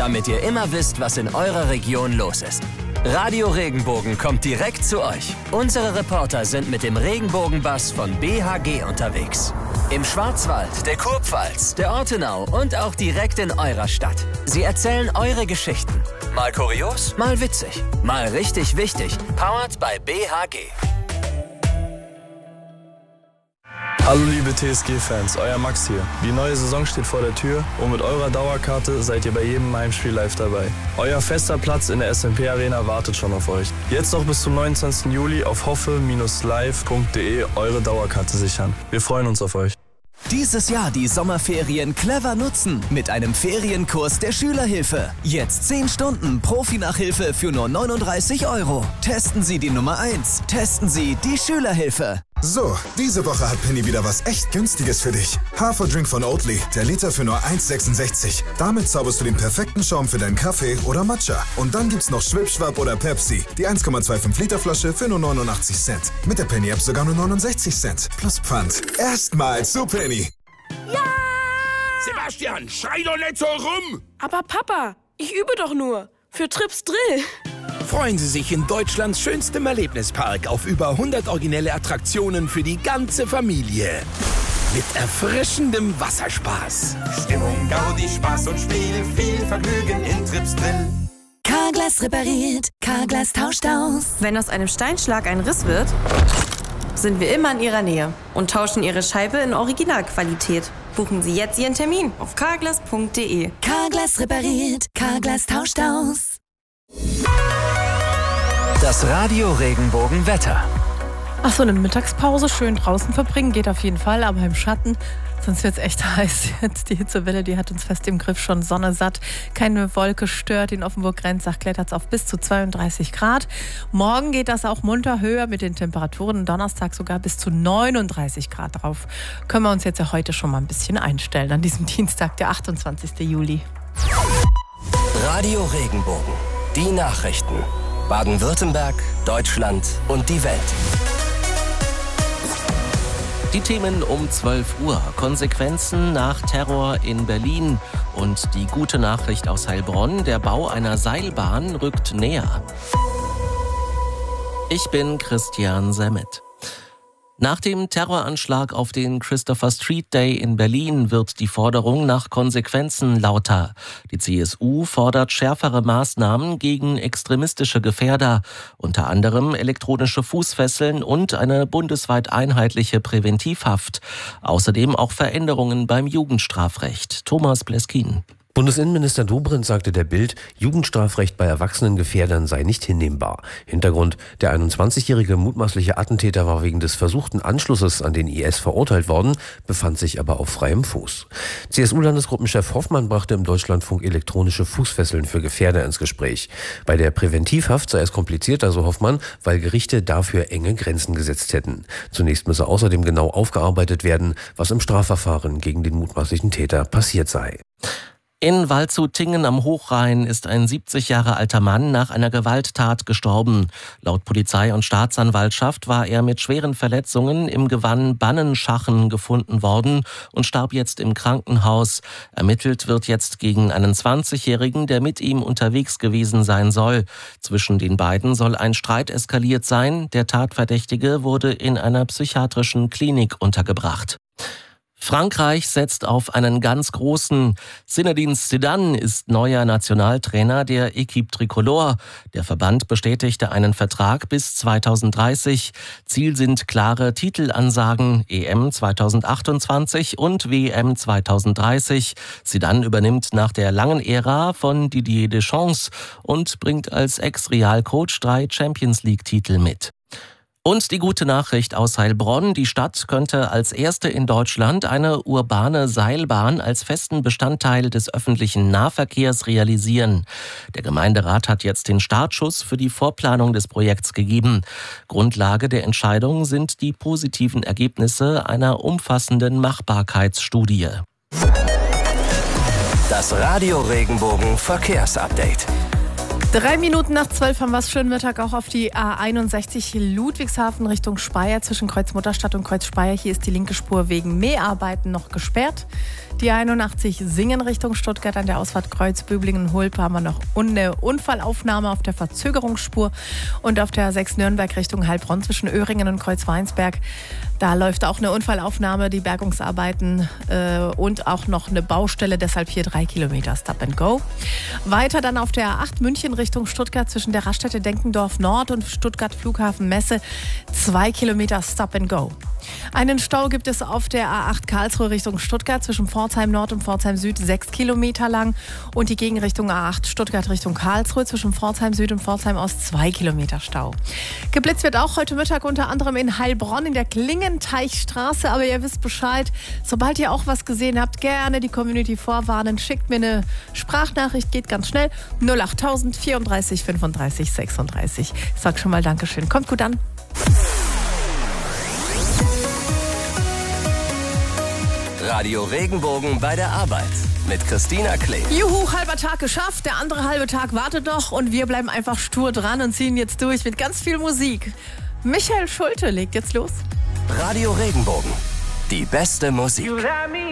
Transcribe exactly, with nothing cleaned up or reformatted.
damit ihr immer wisst, was in eurer Region los ist. Radio Regenbogen kommt direkt zu euch. Unsere Reporter sind mit dem Regenbogenbus von B H G unterwegs. Im Schwarzwald, der Kurpfalz, der Ortenau und auch direkt in eurer Stadt. Sie erzählen eure Geschichten. Mal kurios, mal witzig, mal richtig wichtig. Powered by B H G. Hallo liebe T S G-Fans, euer Max hier. Die neue Saison steht vor der Tür und mit eurer Dauerkarte seid ihr bei jedem Heimspiel live dabei. Euer fester Platz in der S M P Arena wartet schon auf euch. Jetzt noch bis zum neunundzwanzigsten Juli auf hoffe Bindestrich live Punkt de eure Dauerkarte sichern. Wir freuen uns auf euch. Dieses Jahr die Sommerferien clever nutzen mit einem Ferienkurs der Schülerhilfe. Jetzt zehn Stunden Profi-Nachhilfe für nur neununddreißig Euro. Testen Sie die Nummer eins. Testen Sie die Schülerhilfe. So, diese Woche hat Penny wieder was echt Günstiges für dich. Haferdrink von Oatly, der Liter für nur eins Komma sechsundsechzig. Damit zauberst du den perfekten Schaum für deinen Kaffee oder Matcha. Und dann gibt's noch Schwipschwap oder Pepsi, die eins Komma fünfundzwanzig Liter Flasche für nur neunundachtzig Cent. Mit der Penny-App sogar nur neunundsechzig Cent. Plus Pfand. Erstmal zu Penny. Ja! Sebastian, schrei doch nicht so rum! Aber Papa, ich übe doch nur. Für Trips Drill. Freuen Sie sich in Deutschlands schönstem Erlebnispark auf über hundert originelle Attraktionen für die ganze Familie. Mit erfrischendem Wasserspaß. Stimmung, Gaudi, Spaß und Spiel, viel Vergnügen in Trips Drill. Carglass repariert, Carglass tauscht aus. Wenn aus einem Steinschlag ein Riss wird, sind wir immer in Ihrer Nähe und tauschen Ihre Scheibe in Originalqualität. Buchen Sie jetzt Ihren Termin auf carglass punkt de. Carglass repariert, Carglass tauscht aus. Das Radio Regenbogen Wetter. Ach so, eine Mittagspause schön draußen verbringen geht auf jeden Fall, aber im Schatten, sonst wird es echt heiß. Jetzt die Hitzewelle, die hat uns fest im Griff, schon Sonne satt. Keine Wolke stört. In Offenburg-Grenzach klettert es auf bis zu zweiunddreißig Grad. Morgen geht das auch munter höher mit den Temperaturen. Donnerstag sogar bis zu neununddreißig Grad drauf. Können wir uns jetzt ja heute schon mal ein bisschen einstellen, an diesem Dienstag, der achtundzwanzigsten Juli. Radio Regenbogen. Die Nachrichten. Baden-Württemberg, Deutschland und die Welt. Die Themen um zwölf Uhr. Konsequenzen nach Terror in Berlin. Und die gute Nachricht aus Heilbronn. Der Bau einer Seilbahn rückt näher. Ich bin Christian Semmet. Nach dem Terroranschlag auf den Christopher Street Day in Berlin wird die Forderung nach Konsequenzen lauter. Die C S U fordert schärfere Maßnahmen gegen extremistische Gefährder, unter anderem elektronische Fußfesseln und eine bundesweit einheitliche Präventivhaft. Außerdem auch Veränderungen beim Jugendstrafrecht. Thomas Bleskin. Bundesinnenminister Dobrindt sagte der Bild, Jugendstrafrecht bei erwachsenen Gefährdern sei nicht hinnehmbar. Hintergrund: Der einundzwanzigjährige mutmaßliche Attentäter war wegen des versuchten Anschlusses an den I S verurteilt worden, befand sich aber auf freiem Fuß. C S U-Landesgruppenchef Hoffmann brachte im Deutschlandfunk elektronische Fußfesseln für Gefährder ins Gespräch. Bei der Präventivhaft sei es komplizierter, so Hoffmann, weil Gerichte dafür enge Grenzen gesetzt hätten. Zunächst müsse außerdem genau aufgearbeitet werden, was im Strafverfahren gegen den mutmaßlichen Täter passiert sei. In Waldshut-Tiengen am Hochrhein ist ein siebzig Jahre alter Mann nach einer Gewalttat gestorben. Laut Polizei und Staatsanwaltschaft war er mit schweren Verletzungen im Gewann Bannenschachen gefunden worden und starb jetzt im Krankenhaus. Ermittelt wird jetzt gegen einen zwanzigjährigen, der mit ihm unterwegs gewesen sein soll. Zwischen den beiden soll ein Streit eskaliert sein. Der Tatverdächtige wurde in einer psychiatrischen Klinik untergebracht. Frankreich setzt auf einen ganz großen. Zinedine Zidane ist neuer Nationaltrainer der Équipe Tricolore. Der Verband bestätigte einen Vertrag bis zweitausenddreißig. Ziel sind klare Titelansagen, E M zweitausendachtundzwanzig und W M zweitausenddreißig. Zidane übernimmt nach der langen Ära von Didier Deschamps und bringt als Ex-Real-Coach drei Champions-League-Titel mit. Und die gute Nachricht aus Heilbronn: Die Stadt könnte als erste in Deutschland eine urbane Seilbahn als festen Bestandteil des öffentlichen Nahverkehrs realisieren. Der Gemeinderat hat jetzt den Startschuss für die Vorplanung des Projekts gegeben. Grundlage der Entscheidung sind die positiven Ergebnisse einer umfassenden Machbarkeitsstudie. Das Radio Regenbogen Verkehrsupdate. Drei Minuten nach zwölf haben wir es. Schönen Mittag auch auf die A einundsechzig Ludwigshafen Richtung Speyer zwischen Kreuz Mutterstadt und Kreuz Speyer. Hier ist die linke Spur wegen Mäharbeiten noch gesperrt. Die einundachtzig Singen Richtung Stuttgart an der Ausfahrt Kreuz-Böblingen-Hulpe haben wir noch eine Unfallaufnahme auf der Verzögerungsspur. Und auf der sechs Nürnberg Richtung Heilbronn zwischen Öhringen und Kreuzweinsberg, da läuft auch eine Unfallaufnahme, die Bergungsarbeiten äh, und auch noch eine Baustelle, deshalb hier drei Kilometer Stop and Go. Weiter dann auf der A acht München Richtung Stuttgart zwischen der Raststätte Denkendorf Nord und Stuttgart Flughafen Messe, zwei Kilometer Stop and Go. Einen Stau gibt es auf der A acht Karlsruhe Richtung Stuttgart zwischen Pforzheim Nord und Pforzheim Süd, sechs Kilometer lang. Und die Gegenrichtung A acht Stuttgart Richtung Karlsruhe zwischen Pforzheim Süd und Pforzheim Ost, zwei Kilometer Stau. Geblitzt wird auch heute Mittag unter anderem in Heilbronn in der Klingenteichstraße. Aber ihr wisst Bescheid, sobald ihr auch was gesehen habt, gerne die Community vorwarnen. Schickt mir eine Sprachnachricht, geht ganz schnell. null achttausend vierunddreißig fünfunddreißig sechsunddreißig. Ich sag schon mal Dankeschön. Kommt gut an. Radio Regenbogen bei der Arbeit mit Christina Klee. Juhu, halber Tag geschafft, der andere halbe Tag wartet noch und wir bleiben einfach stur dran und ziehen jetzt durch mit ganz viel Musik. Michael Schulte legt jetzt los. Radio Regenbogen, die beste Musik.